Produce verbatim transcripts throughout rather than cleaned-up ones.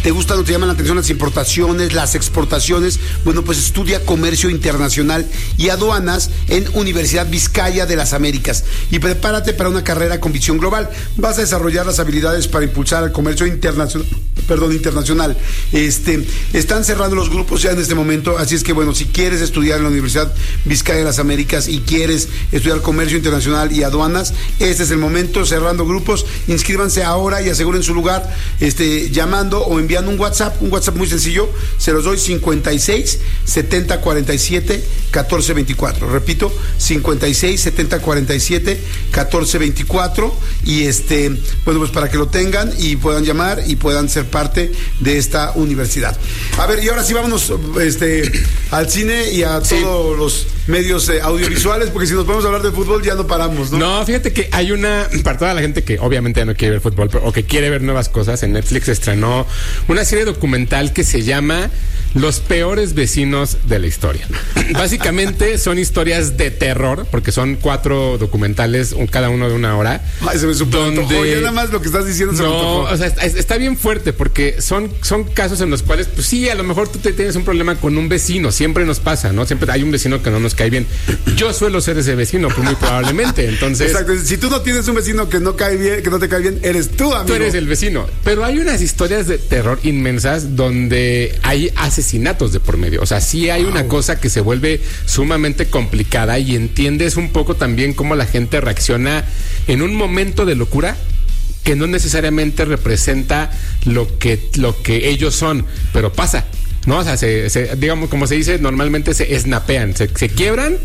¿Te gustan o te llaman la atención las importaciones, las exportaciones? Bueno, pues estudia Comercio Internacional y Aduanas en Universidad Vizcaya de las Américas y prepárate para una carrera con visión global. Vas a desarrollar las habilidades para impulsar el comercio internacional, perdón, internacional. Este, están cerrando los grupos ya en este momento, así es que bueno, si quieres estudiar en la Universidad Vizcaya de las Américas y quieres estudiar Comercio Internacional y Aduanas, este es el momento, cerrando grupos. Inscríbanse ahora y aseguren su lugar, este, llamando o enviando un WhatsApp, un WhatsApp muy sencillo, se los doy: cincuenta y seis, setenta, cuarenta y siete, catorce veinticuatro. Repito, cincuenta y seis, setenta, cuarenta y siete, catorce veinticuatro, y este, bueno, pues para que lo tengan y puedan llamar y puedan ser parte de esta universidad. A ver, y ahora sí vámonos este, al cine y a sí. todos los medios eh, audiovisuales, porque si nos podemos hablar de fútbol ya no paramos, ¿no? No, fíjate que hay una, para toda la gente que obviamente ya no quiere ver fútbol, pero, o que quiere ver nuevas cosas, en Netflix estrenó una serie documental que se llama Los peores vecinos de la historia. Básicamente son historias de terror, porque son cuatro documentales, cada uno de una hora. Ay, se me super antojó. Ya nada más lo que estás diciendo se me No, antojó. o sea, está, está bien fuerte, porque son, son casos en los cuales, pues sí, a lo mejor tú te tienes un problema con un vecino, siempre nos pasa, ¿no? Siempre hay un vecino que no nos cae bien. Yo suelo ser ese vecino, pues muy probablemente, entonces... Exacto, si tú no tienes un vecino que no cae bien, que no te cae bien, eres tú, amigo. Tú eres el vecino. Pero hay unas historias de terror inmensas donde hay asesinatos de por medio. O sea, sí hay wow. una cosa que se vuelve sumamente complicada y entiendes un poco también cómo la gente reacciona en un momento de locura que no necesariamente representa lo que, lo que ellos son, pero pasa. No, o sea, se, se, digamos, como se dice, normalmente se snapean, se, se quiebran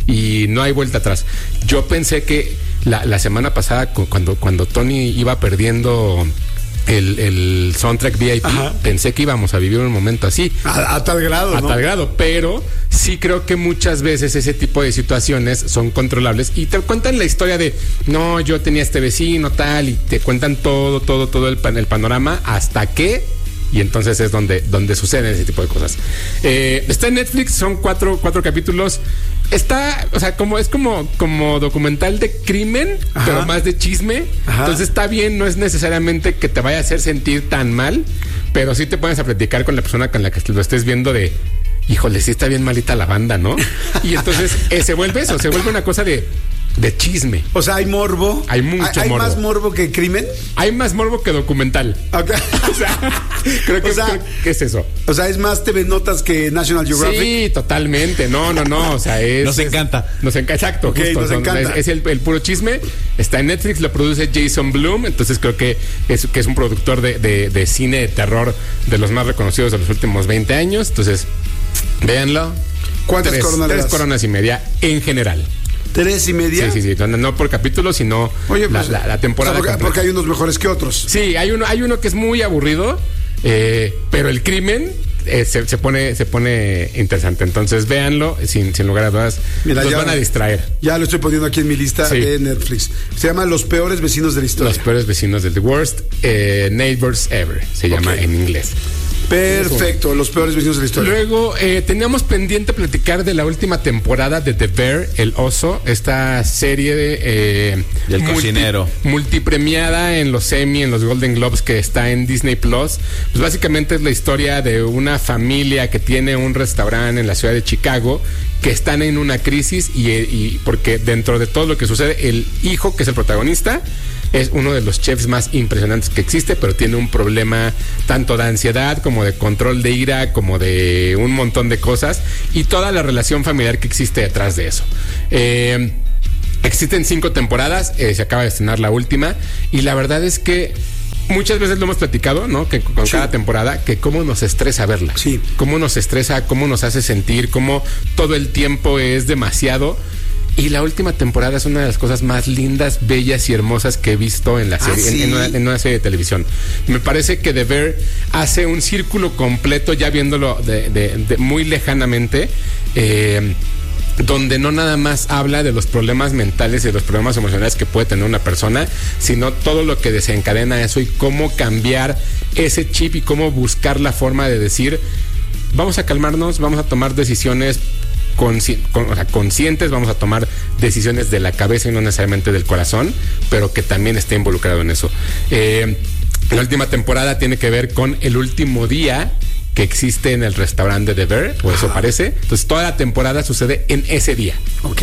y no hay vuelta atrás. Yo pensé que la, la semana pasada, cuando, cuando Tony iba perdiendo el, el soundtrack V I P, ajá, pensé que íbamos a vivir un momento así. A, a tal grado, A ¿no? tal grado, pero sí creo que muchas veces ese tipo de situaciones son controlables y te cuentan la historia de, no, yo tenía este vecino, tal, y te cuentan todo, todo, todo el, pan, el panorama hasta que... Y entonces es donde, donde suceden ese tipo de cosas. Eh, está en Netflix, son cuatro, cuatro capítulos. Está, o sea, como es como, como documental de crimen, ajá, pero más de chisme. Ajá. Entonces está bien, no es necesariamente que te vaya a hacer sentir tan mal, pero sí te pones a platicar con la persona con la que lo estés viendo de, híjole, sí está bien malita la banda, ¿no? Y entonces eh, se vuelve eso, se vuelve una cosa de... de chisme. O sea, hay morbo. Hay mucho ¿Hay, morbo. ¿Hay más morbo que crimen? Hay más morbo que documental. Okay. O sea, creo que, o sea, creo que es eso. O sea, es más T V Notas que National Geographic. Sí, totalmente. No, no, no. O sea, es... Nos encanta. Es, nos encanta, exacto. Okay, justo, nos son, encanta. Es, es el, el puro chisme. Está en Netflix, lo produce Jason Blum. Entonces creo que es, que es un productor de, de, de cine de terror de los más reconocidos de los últimos veinte años. Entonces, véanlo. ¿Cuántas tres, coronas Tres le das? coronas y media en general. ¿Tres y media? Sí, sí, sí. No, no por capítulo, sino Oye, pues, la, la, la temporada. O sea, porque, porque hay unos mejores que otros. Sí, hay uno, hay uno que es muy aburrido, eh, pero el crimen eh, se, se pone, se pone interesante. Entonces véanlo, sin, sin lugar a dudas. Mira, los ya, van a distraer. Ya lo estoy poniendo aquí en mi lista, sí, de Netflix. Se llama Los peores vecinos de la historia. Los peores vecinos del The Worst eh, Neighbors Ever, se llama okay. en inglés. Perfecto, Los peores vecinos de la historia. Luego eh, teníamos pendiente platicar de la última temporada de The Bear, El Oso, esta serie de eh, del multi, cocinero multipremiada en los Emmy, en los Golden Globes, que está en Disney Plus. Pues básicamente es la historia de una familia que tiene un restaurante en la ciudad de Chicago, que están en una crisis y, y porque dentro de todo lo que sucede, el hijo, que es el protagonista, es uno de los chefs más impresionantes que existe, pero tiene un problema tanto de ansiedad como de control de ira, como de un montón de cosas, y toda la relación familiar que existe detrás de eso. Eh, existen cinco temporadas, eh, se acaba de estrenar la última, y la verdad es que muchas veces lo hemos platicado, ¿no? Que con sí. cada temporada, que cómo nos estresa verla. Sí. Cómo nos estresa, cómo nos hace sentir, cómo todo el tiempo es demasiado. Y la última temporada es una de las cosas más lindas, bellas y hermosas que he visto en la serie, ah, ¿sí? en, en, una, en una serie de televisión. Me parece que The Bear hace un círculo completo, ya viéndolo de, de, de muy lejanamente, eh, donde no nada más habla de los problemas mentales y de los problemas emocionales que puede tener una persona, sino todo lo que desencadena eso y cómo cambiar ese chip y cómo buscar la forma de decir, vamos a calmarnos, vamos a tomar decisiones Consci- con, o sea, conscientes, vamos a tomar decisiones de la cabeza y no necesariamente del corazón, pero que también esté involucrado en eso. Eh, La última temporada tiene que ver con el último día que existe en el restaurante de The Bear, o eso parece. Entonces toda la temporada sucede en ese día. Ok.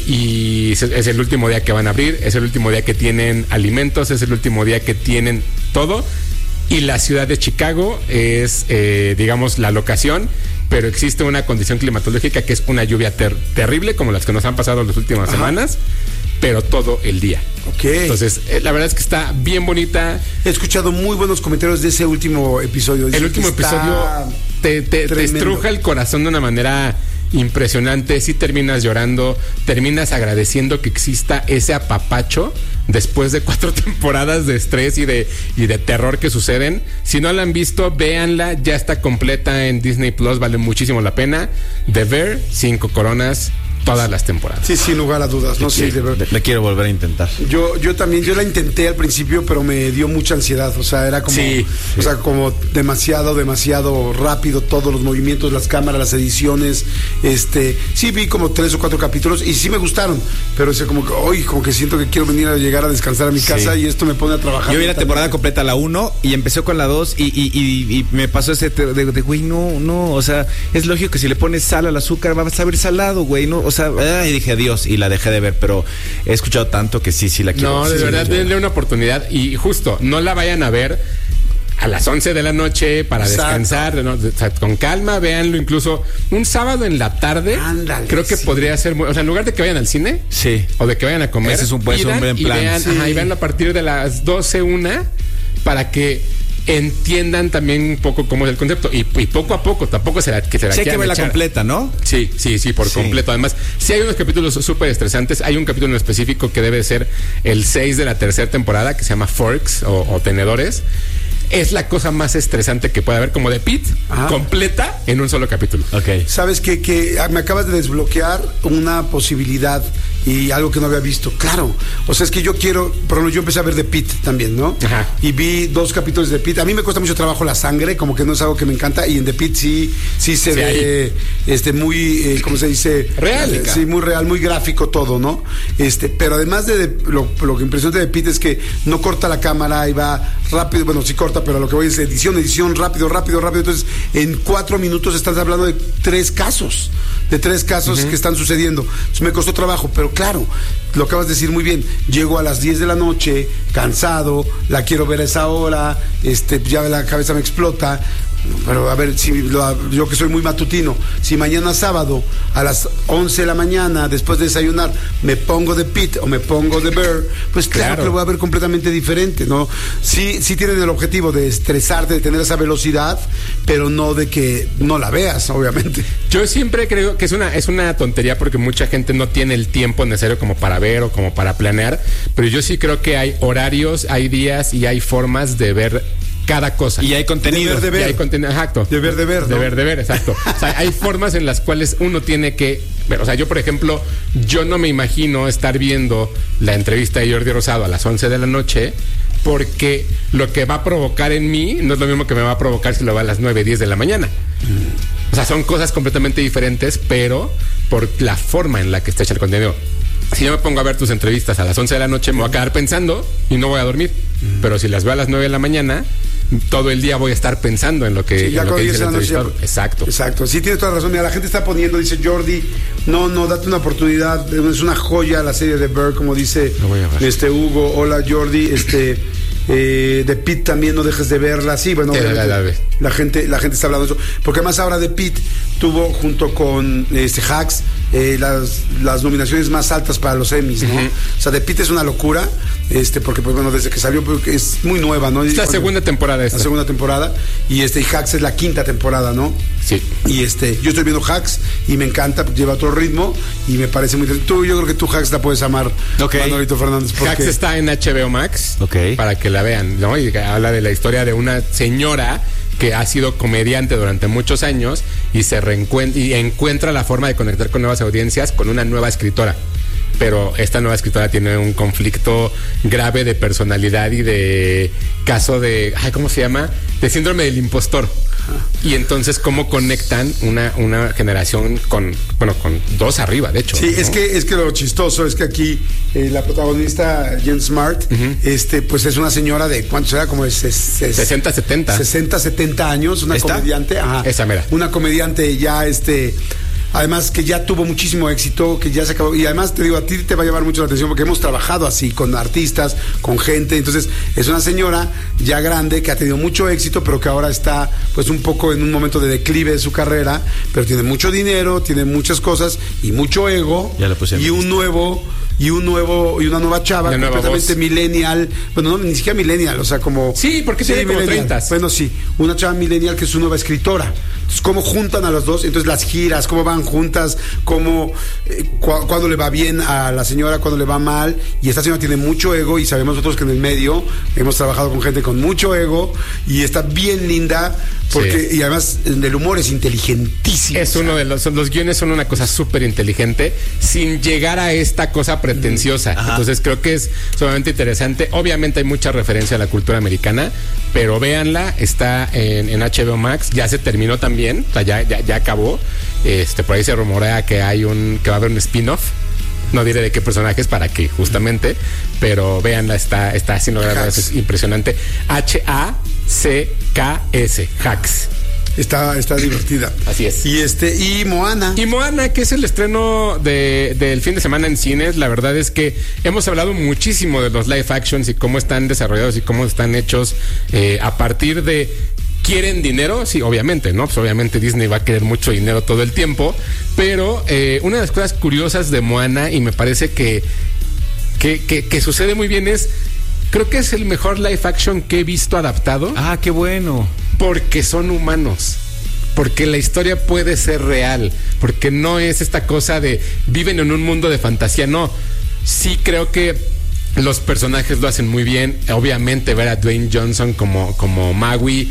Y es, es el último día que van a abrir, es el último día que tienen alimentos, es el último día que tienen todo. Y la ciudad de Chicago es, eh, digamos, la locación, pero existe una condición climatológica que es una lluvia ter- terrible, como las que nos han pasado las últimas Ajá. semanas, pero todo el día. Ok. Entonces, eh, la verdad es que está bien bonita. He escuchado muy buenos comentarios de ese último episodio. Dice el último episodio te, te, te estruja el corazón de una manera impresionante. Si terminas llorando, terminas agradeciendo que exista ese apapacho después de cuatro temporadas de estrés y de, y de terror que suceden. Si no la han visto, véanla, ya está completa en Disney Plus, vale muchísimo la pena. The Bear, cinco coronas, todas las temporadas. Sí, sin lugar a dudas, ¿no? Sí, sí, de verdad. Le quiero volver a intentar. Yo, yo también, yo la intenté al principio, pero me dio mucha ansiedad. O sea, era como, sí, o sea, como demasiado, demasiado rápido todos los movimientos, las cámaras, las ediciones. Este, sí vi como tres o cuatro capítulos y sí me gustaron, pero o sea, como que hoy, como que siento que quiero venir a llegar a descansar a mi casa sí. y esto me pone a trabajar. Yo vi la temporada completa, la uno, y empecé con la dos y, y, y, y me pasó ese de, de, de, güey, no, no, o sea, es lógico que si le pones sal al azúcar va a saber salado, güey, no, o sea, y dije adiós y la dejé de ver, pero he escuchado tanto que sí, sí la quiero. No, de sí, verdad, sí, denle una oportunidad y justo, no la vayan a ver a las once de la noche para Exacto. descansar, ¿no? O sea, con calma, véanlo incluso un sábado en la tarde. Ándale, creo que sí. podría ser muy, o sea, en lugar de que vayan al cine, sí, o de que vayan a comer, ese es un buen, un buen plan. Y vean, sí. ajá, y vean a partir de las doce, una, para que entiendan también un poco cómo es el concepto y, y poco a poco, tampoco será que será sí, hay que verla completa, ¿no? Sí, sí, sí, por sí. completo. Además, sí hay unos capítulos súper estresantes. Hay un capítulo en específico que debe ser el seis de la tercera temporada que se llama Forks o, o Tenedores. Es la cosa más estresante que puede haber, como de Pete, Ajá. completa en un solo capítulo. Okay. Sabes que, que me acabas de desbloquear una posibilidad y algo que no había visto. Claro, o sea, es que yo quiero, pero yo empecé a ver The Pit también, ¿no? Ajá. Y vi dos capítulos de The Pit. A mí me cuesta mucho trabajo la sangre, como que no es algo que me encanta, y en The Pit sí, sí se sí, ve, ahí. este, muy, eh, ¿cómo se dice? Real. Eh, sí, muy real, muy gráfico todo, ¿no? Este, pero además de, de lo, lo que impresiona de The Pit es que no corta la cámara y va rápido, bueno, sí corta, pero lo que voy es edición, edición, rápido, rápido, rápido. Entonces, en cuatro minutos estás hablando de tres casos, de tres casos uh-huh. que están sucediendo. Entonces, me costó trabajo, pero claro, lo acabas de decir muy bien. Llego a las diez de la noche, cansado, la quiero ver a esa hora, este, ya la cabeza me explota. Pero a ver, si lo, yo que soy muy matutino, si mañana sábado a las once de la mañana, después de desayunar, me pongo The Pit o me pongo The Bear, pues claro, claro que lo voy a ver completamente diferente, ¿no? Sí, sí tienen el objetivo de estresarte, de tener esa velocidad, pero no de que no la veas, obviamente. Yo siempre creo que es una, es una tontería porque mucha gente no tiene el tiempo necesario como para ver o como para planear, pero yo sí creo que hay horarios, hay días y hay formas de ver cada cosa. Y hay contenido. De ver, de ver. Y hay contenido, exacto. De ver, de ver, ¿no? De ver, de ver, exacto. O sea, hay formas en las cuales uno tiene que ver. O sea, yo, por ejemplo, yo no me imagino estar viendo la entrevista de Jordi Rosado a las once de la noche, porque lo que va a provocar en mí no es lo mismo que me va a provocar si lo va a las nueve, diez de la mañana. Mm. O sea, son cosas completamente diferentes, pero por la forma en la que está hecho el contenido. Si yo me pongo a ver tus entrevistas a las once de la noche, me voy a quedar pensando y no voy a dormir. Mm. Pero si las veo a las nueve de la mañana, todo el día voy a estar pensando en lo que, sí, ya en lo que dice el entrevistador. Ya... Exacto. Exacto. Sí, tienes toda razón. Mira, la gente está poniendo, dice Jordi, no, no, date una oportunidad. Es una joya la serie de Bear, como dice este Hugo. Hola, Jordi. Este. Eh, de Pit también no dejes de verla. Sí, bueno, la, la, la, la gente la gente está hablando de eso, porque además ahora de Pit tuvo junto con este Hacks eh, las, las nominaciones más altas para los Emmys, ¿no? Uh-huh. O sea, de Pit es una locura, este, porque pues bueno, desde que salió porque es muy nueva, ¿no? Es la cuando, segunda temporada esta. La segunda temporada, y este y Hacks es la quinta temporada, ¿no? Sí. Y este, yo estoy viendo Hacks y me encanta, lleva otro ritmo y me parece muy tú, yo creo que tú Hacks la puedes amar, okay. Manolito Fernández, porque... Hacks está en H B O Max, okay. para que la vean, ¿no? Y habla de la historia de una señora que ha sido comediante durante muchos años y se reencuentra y encuentra la forma de conectar con nuevas audiencias con una nueva escritora. Pero esta nueva escritora tiene un conflicto grave de personalidad y de caso de, ay, ¿cómo se llama? de síndrome del impostor. Y entonces cómo conectan una, una generación con, bueno, con dos arriba, de hecho. Sí, ¿no? es que es que lo chistoso es que aquí eh, la protagonista Jen Smart, uh-huh. este, pues es una señora de ¿cuánto será? Como de ses, ses, sesenta, setenta. sesenta, setenta años, una ¿Esta? comediante, ajá. Esa mera. Una comediante ya este además que ya tuvo muchísimo éxito, que ya se acabó, y además te digo, a ti te va a llamar mucho la atención porque hemos trabajado así con artistas, con gente, entonces es una señora ya grande que ha tenido mucho éxito, pero que ahora está pues un poco en un momento de declive de su carrera, pero tiene mucho dinero, tiene muchas cosas y mucho ego, ya lo puse y un nuevo y un nuevo y una nueva chava una completamente nueva millennial, bueno, no, ni siquiera millennial, o sea, como sí, porque sí, tiene como treinta. Bueno, sí, una chava millennial que es su nueva escritora. Entonces, cómo juntan a los dos, entonces las giras, cómo van juntas, cómo eh, cu- cuándo le va bien a la señora, cuándo le va mal, y esta señora tiene mucho ego y sabemos nosotros que en el medio hemos trabajado con gente con mucho ego y está bien linda porque sí. Y además el humor es inteligentísimo. Es uno de los los guiones son una cosa súper inteligente sin llegar a esta cosa pretenciosa. Ajá. Entonces creo que es sumamente interesante. Obviamente hay mucha referencia a la cultura americana, pero véanla, está en, en H B O Max, ya se terminó también, o sea, ya, ya, ya acabó. Este, por ahí se rumorea que hay un, que va a haber un spin-off. No diré de qué personajes para qué, justamente, pero véanla, está, está haciendo grabadas, es impresionante. H A C K S, Hacks. Está, está divertida. Así es. Y este, y Moana. Y Moana, que es el estreno de, del fin de semana en cines. La verdad es que hemos hablado muchísimo de los live actions y cómo están desarrollados y cómo están hechos eh, a partir de ¿quieren dinero? Sí, obviamente, ¿no? Pues obviamente Disney va a querer mucho dinero todo el tiempo, pero eh, una de las cosas curiosas de Moana, y me parece que, que, que, que sucede muy bien, es, creo que es el mejor live action que he visto adaptado. Ah, qué bueno. Porque son humanos. Porque la historia puede ser real. Porque no es esta cosa de viven en un mundo de fantasía. No. Sí creo que los personajes lo hacen muy bien. Obviamente ver a Dwayne Johnson como, como Maui.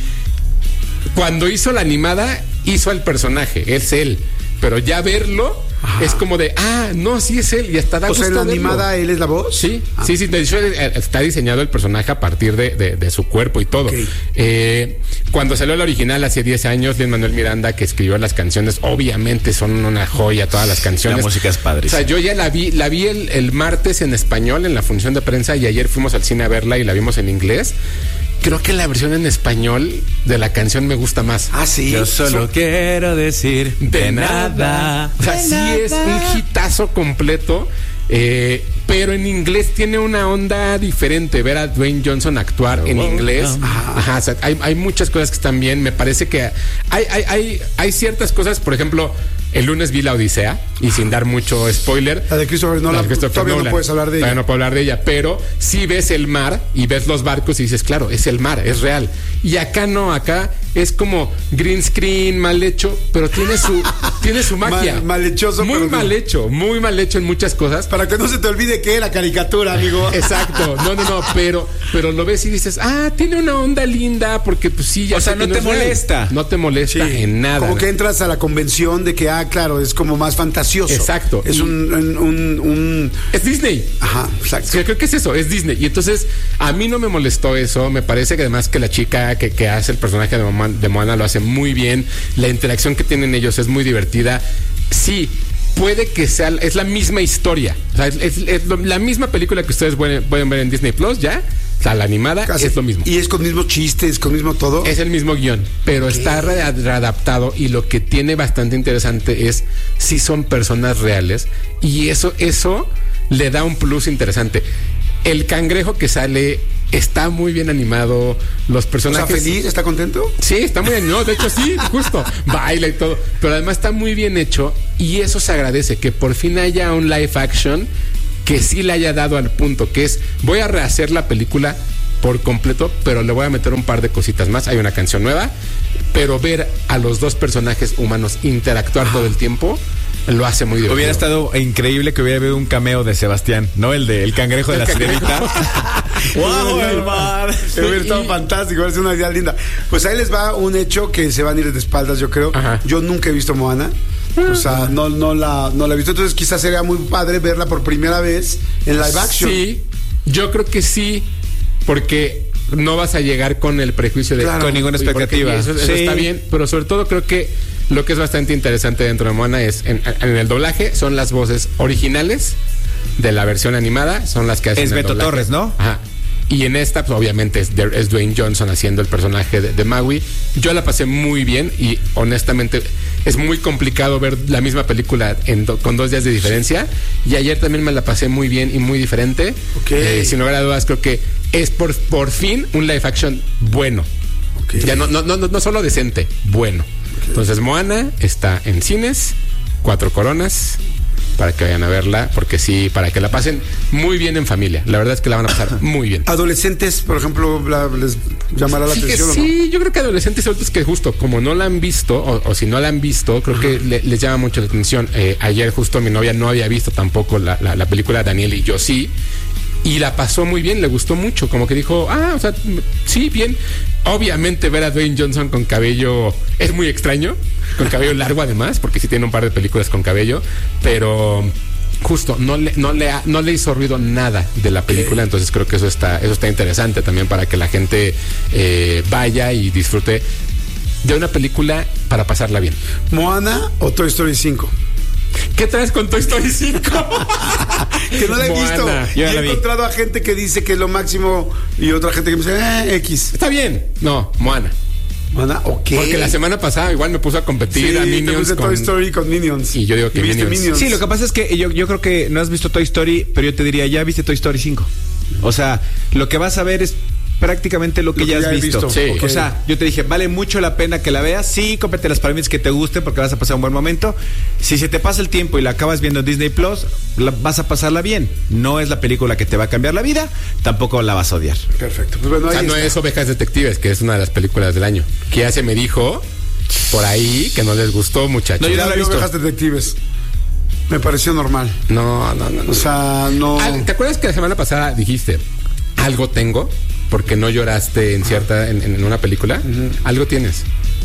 Cuando hizo la animada, hizo al personaje. Es él. Pero ya verlo... Ajá. Es como de, ah, no, sí es él, y hasta da gusto. O sea, en la verlo. Animada él es la voz. Sí, ah. sí, sí. De hecho, está diseñado el personaje a partir de, de, de su cuerpo y todo. Okay. Eh, cuando salió el original hace diez años, Lin-Manuel Miranda, que escribió las canciones, obviamente son una joya todas las canciones. La música es padre. O sea, yo ya la vi, la vi el, el martes en español en la función de prensa, y ayer fuimos al cine a verla y la vimos en inglés. Creo que la versión en español de la canción me gusta más. Ah, sí. Yo solo so, quiero decir de, de nada. nada. O sea, de sí nada. Es un hitazo completo. Eh, pero en inglés tiene una onda diferente. Ver a Dwayne Johnson actuar oh, en inglés. Oh, oh. Ajá, o sea, hay, hay muchas cosas que están bien. Me parece que hay, hay, hay, hay ciertas cosas, por ejemplo. El lunes vi La Odisea, y sin dar mucho spoiler. La de Christopher Nolan. De Christopher todavía Nolan. No puedes hablar de ella. Todavía no puedo hablar de ella, pero sí ves el mar y ves los barcos y dices, claro, es el mar, es real. Y acá no, acá es como green screen, mal hecho, pero tiene su, tiene su magia. Mal, mal hechoso. Muy pero mal no. hecho, muy mal hecho en muchas cosas. Para que no se te olvide que era caricatura, amigo. Exacto, no, no, no, pero, pero lo ves y dices, ah, tiene una onda linda, porque pues sí, ya o sea, no te molesta. Real. No te molesta sí. en nada. Como que entras a la convención de que, ah, claro, es como más fantasioso. Exacto. Es un, un, un, un... Es Disney. Ajá, exacto. Sí, creo que es eso, es Disney. Y entonces, a mí no me molestó eso. Me parece que además que la chica que, que hace el personaje de Moana, de Moana lo hace muy bien. La interacción que tienen ellos es muy divertida. Sí, puede que sea, es la misma historia. O sea, es, es, es lo, la misma película que ustedes pueden, pueden ver en Disney Plus, ya. O sea, la animada Casi. Es lo mismo. Y es con mismos chistes, con mismo todo. Es el mismo guión, pero okay. está re- readaptado, y lo que tiene bastante interesante es si son personas reales, y eso, eso le da un plus interesante. El cangrejo que sale está muy bien animado, los personajes... O sea, ¿feliz? ¿Está contento? Sí, está muy bien, no, de hecho sí, justo, baila y todo, pero además está muy bien hecho, y eso se agradece, que por fin haya un live action que sí le haya dado al punto, que es, voy a rehacer la película por completo, pero le voy a meter un par de cositas más. Hay una canción nueva, pero ver a los dos personajes humanos interactuar todo el tiempo lo hace muy divertido. Hubiera estado increíble que hubiera habido un cameo de Sebastián, ¿no? El de El Cangrejo de la Sirenita. ¡Wow, el mar! Hubiera estado fantástico, hubiera sido una idea linda. Pues ahí les va un hecho que se van a ir de espaldas, yo creo. Ajá. Yo nunca he visto Moana. O sea, no, no, la, no la he visto. Entonces quizás sería muy padre verla por primera vez en live action. Sí, yo creo que sí, porque no vas a llegar con el prejuicio de Claro, con ninguna expectativa. Eso, eso Sí. está bien, pero sobre todo creo que lo que es bastante interesante dentro de Moana es en, en el doblaje son las voces originales de la versión animada, son las que hacen Es el Beto doblaje. Torres, ¿no? Ajá. Y en esta, pues obviamente es, es Dwayne Johnson haciendo el personaje de, de Maui. Yo la pasé muy bien y honestamente es muy complicado ver la misma película en do, con dos días de diferencia. Y ayer también me la pasé muy bien y muy diferente. Okay. Eh, sin lugar a dudas, creo que es por, por fin un live action bueno. Okay. Ya no, no, no, no solo decente, bueno. Okay. Entonces Moana está en cines, Cuatro Coronas, para que vayan a verla, porque sí, para que la pasen muy bien en familia. La verdad es que la van a pasar muy bien. Adolescentes, por ejemplo, la, les llamará la Sí, atención, sí, ¿o no? yo creo que adolescentes adultos que justo como no la han visto, o, o si no la han visto, creo que le, les llama mucho la atención. Eh, ayer justo mi novia no había visto tampoco la, la, la película Daniel y yo sí. Y la pasó muy bien, le gustó mucho. Como que dijo, ah, o sea, sí, bien. Obviamente ver a Dwayne Johnson con cabello es muy extraño. Con cabello largo además, porque sí tiene un par de películas con cabello. Pero justo, no le, no le, ha, no le hizo ruido nada de la película. Entonces creo que eso está, eso está interesante también para que la gente eh, vaya y disfrute de una película para pasarla bien. ¿Moana o Toy Story cinco? ¿Qué traes con Toy Story cinco? Que no la he Moana. visto. Yo Y ya he la vi. encontrado a gente que dice que es lo máximo y otra gente que me dice, eh, X. Está bien. No, Moana. Moana, ok. Porque la semana pasada igual me puso a competir sí, a te Minions puse con... Toy Story con Minions. Y yo digo que ¿Y viste Minions. Minions? Sí, lo que pasa es que yo, yo creo que no has visto Toy Story, pero yo te diría, ya viste Toy Story cinco. O sea, lo que vas a ver es prácticamente lo que, Lo que ya has ya he visto. visto. Sí. O sea, yo te dije, vale mucho la pena que la veas. Sí, cómprate las palomitas que te gusten porque vas a pasar un buen momento. Si se te pasa el tiempo y la acabas viendo en Disney Plus, la, vas a pasarla bien. No es la película que te va a cambiar la vida, tampoco la vas a odiar. Perfecto. Pues bueno, O sea, ahí no está. es Ovejas Detectives, que es una de las películas del año. Que ya se me dijo por ahí que no les gustó, muchachos. No, yo Ya no la he vi visto. Ovejas Detectives. Me pareció normal. No, no, no. no. O sea, no. Ah, ¿te acuerdas que la semana pasada dijiste algo tengo? Porque no lloraste en cierta en, en una película. Uh-huh. Algo tienes.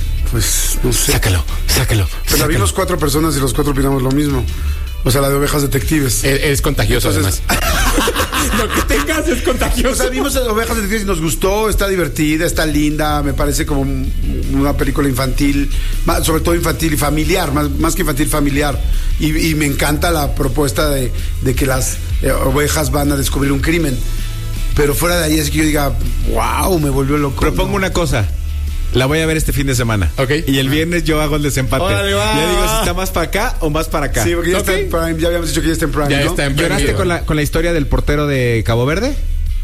Pues no sé. Sácalo, sácalo. Pero la vimos cuatro personas y los cuatro opinamos lo mismo. O sea, la de Ovejas Detectives. Es, es contagioso. Entonces, además. Lo que tengas es contagioso. O sea, vimos a Ovejas Detectives y nos gustó, está divertida, está linda, me parece como una película infantil, más, sobre todo infantil y familiar, más, más que infantil, familiar. Y, y me encanta la propuesta de, de que las eh, ovejas van a descubrir un crimen. Pero fuera de ahí es que yo diga, wow, me volvió loco. Propongo ¿no? una cosa. La voy a ver este fin de semana. Ok. Y el viernes yo hago el desempate. Órale, va. Ya digo si está más para acá o más para acá. Sí, porque ya Ok. está en Prime, ya habíamos dicho que ya está en Prime, Ya ¿no? está en Prime. ¿Lloraste con la, con la historia del portero de Cabo Verde?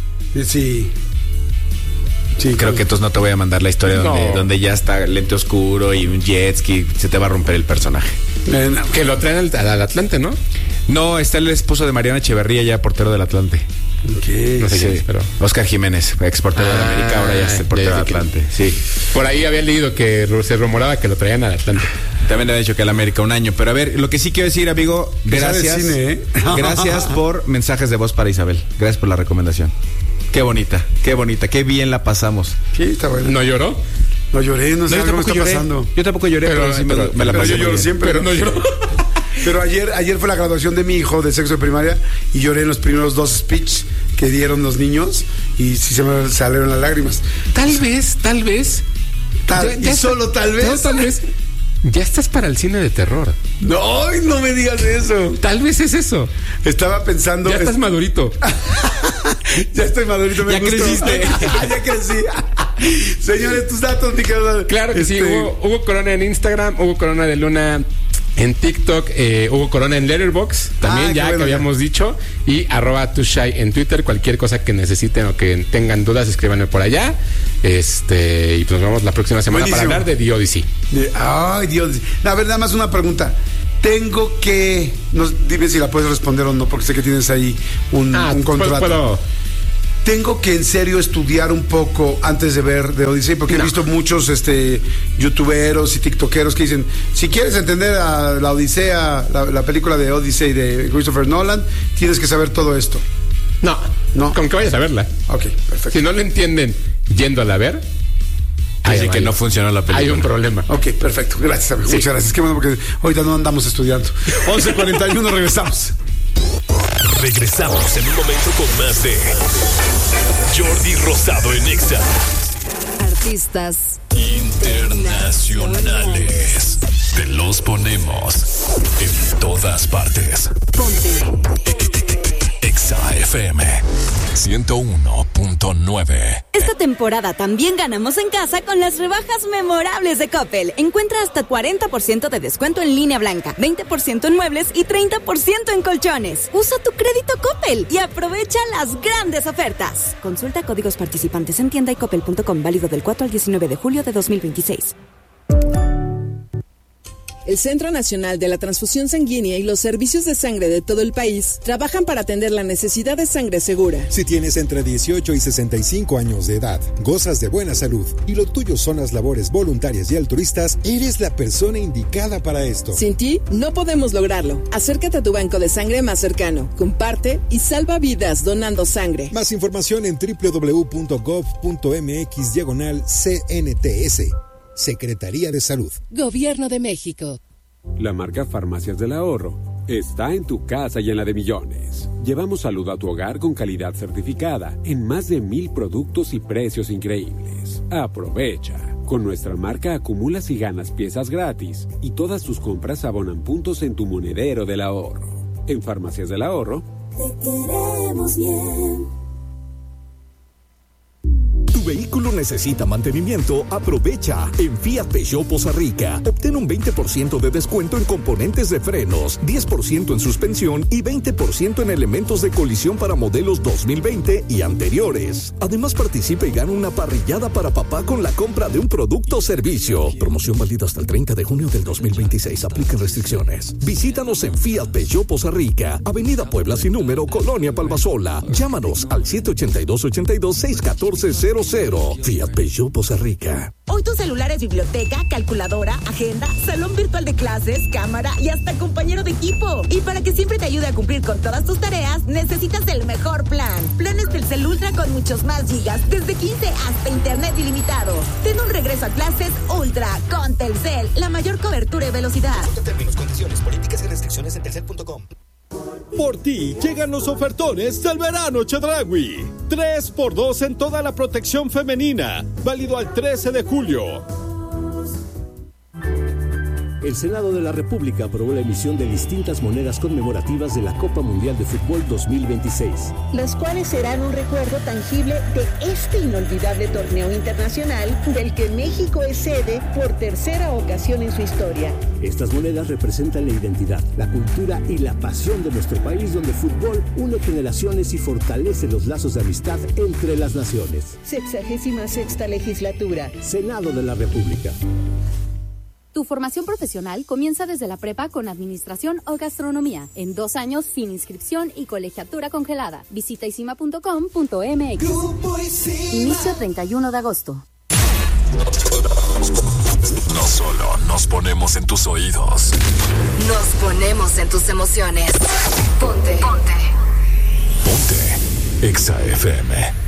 Sí. Sí, Creo que entonces no te voy a mandar la historia No. donde, donde ya está lente oscuro y un jet ski. Se te va a romper el personaje. Eh, no. Que lo traen al, al Atlante, ¿no? No, está el esposo de Mariana Echeverría, ya portero del Atlante. Okay. No sé quién es, pero... Oscar Jiménez, ex portero de Ah, América, ahora ya es el portero ya del sé quién. Atlante. Sí. Por ahí había leído que ru- se rumoraba que lo traían al Atlante. También le han dicho que al América un año. Pero a ver, lo que sí quiero decir, amigo, Que sabe gracias. cine, ¿eh? Gracias por mensajes de voz para Isabel. Gracias por la recomendación. Qué bonita, qué bonita, qué bien la pasamos. Sí, está bueno. ¿No lloró? No lloré, no sé yo algo me está lloré. pasando. Yo tampoco lloré, pero, Pero- sí me, pero- me la pero pasé yo muy lloro bien. siempre. Pero no lloró. Pero ayer, ayer fue la graduación de mi hijo de sexto de primaria y lloré en los primeros dos speech que dieron los niños y sí se me salieron las lágrimas. Tal vez, tal vez. Tal, y solo tal vez. No, tal vez. Ya estás para el cine de terror. No, ay, no me digas eso. Tal vez es eso. Estaba pensando. Ya estás es- madurito. ya estoy madurito, me Ya gustó. creciste. Ah, ya crecí. Señores, tus datos, mi querido. Claro que sí. Este, Hugo, Hugo Corona en Instagram, Hugo Corona de Luna en TikTok, eh, Hugo Corona en Letterboxd, también Ah, qué ya bueno, que habíamos ya. dicho, y arroba tushai en Twitter. Cualquier cosa que necesiten o que tengan dudas, escríbanme por allá. Este, y pues nos vemos la próxima semana Buenísimo. para hablar de The Odyssey. de- Ay, Dios. A ver, nada más una pregunta. Tengo que. No, dime si la puedes responder o no, porque sé que tienes ahí un, Ah, un puedo- contrato. puedo- Tengo que en serio estudiar un poco antes de ver The Odyssey, porque No. he visto muchos este youtuberos y tiktokeros que dicen, si quieres entender a la Odisea, la, la película de Odyssey de Christopher Nolan, tienes que saber todo esto. No, No. con que vayas a verla. Ok, perfecto. Si no lo entienden yéndola a ver, Así ahí que hay- no funcionó la película. hay un problema. Ok, perfecto. Gracias, amigo. Sí. Muchas gracias. Qué bueno, porque ahorita no andamos estudiando. once cuarenta y uno regresamos. Regresamos en un momento con más de Jordi Rosado en Exa. Artistas internacionales. Te los ponemos en todas partes. Ponte Exa F M ciento uno punto nueve. Esta temporada también ganamos en casa con las rebajas memorables de Coppel. Encuentra hasta cuarenta por ciento de descuento en línea blanca, veinte por ciento en muebles y treinta por ciento en colchones. Usa tu crédito Coppel y aprovecha las grandes ofertas. Consulta códigos participantes en tienda y coppel punto com, válido del cuatro al diecinueve de julio de dos mil veintiséis. El Centro Nacional de la Transfusión Sanguínea y los servicios de sangre de todo el país trabajan para atender la necesidad de sangre segura. Si tienes entre dieciocho y sesenta y cinco años de edad, gozas de buena salud y lo tuyo son las labores voluntarias y altruistas, eres la persona indicada para esto. Sin ti, no podemos lograrlo. Acércate a tu banco de sangre más cercano, comparte y salva vidas donando sangre. Más información en doble u doble u doble u punto gov punto mx diagonal C N T S. Secretaría de Salud. Gobierno de México. La marca Farmacias del Ahorro está en tu casa y en la de millones. Llevamos salud a tu hogar con calidad certificada en más de mil productos y precios increíbles. Aprovecha. Con nuestra marca acumulas y ganas piezas gratis y todas tus compras abonan puntos en tu monedero del ahorro. En Farmacias del Ahorro, te queremos bien. ¿Tu vehículo necesita mantenimiento? Aprovecha. En Fiat Peugeot Poza Rica, obtén un veinte por ciento de descuento en componentes de frenos, diez por ciento en suspensión y veinte por ciento en elementos de colisión para modelos dos mil veinte y anteriores. Además, participa y gana una parrillada para papá con la compra de un producto o servicio. Promoción válida hasta el treinta de junio del dos mil veintiséis. Aplican restricciones. Visítanos en Fiat Peugeot Poza Rica, Avenida Puebla sin número, Colonia Palmasola. Llámanos al siete ocho dos, ocho dos, seis uno cuatro cero cero. Fiat Peugeot Poza Rica. Hoy tu celular es biblioteca, calculadora, agenda, salón virtual de clases, cámara y hasta compañero de equipo. Y para que siempre te ayude a cumplir con todas tus tareas, necesitas el mejor plan. Planes Telcel Ultra con muchos más gigas, desde quince hasta internet ilimitado. Ten un regreso a clases Ultra con Telcel, la mayor cobertura y velocidad. Consulta términos, condiciones, políticas y restricciones en telcel punto com. Por ti llegan los ofertones del verano Chedraui. tres por dos en toda la protección femenina. Válido al trece de julio. El Senado de la República aprobó la emisión de distintas monedas conmemorativas de la Copa Mundial de Fútbol dos mil veintiséis. Las cuales serán un recuerdo tangible de este inolvidable torneo internacional del que México es sede por tercera ocasión en su historia. Estas monedas representan la identidad, la cultura y la pasión de nuestro país, donde el fútbol une generaciones y fortalece los lazos de amistad entre las naciones. Sexagésima sexta legislatura. Senado de la República. Tu formación profesional comienza desde la prepa con administración o gastronomía, en dos años sin inscripción y colegiatura congelada. Visita isima punto com punto mx. Inicio treinta y uno de agosto. No solo nos ponemos en tus oídos, nos ponemos en tus emociones. Ponte. Ponte. Ponte Exa F M.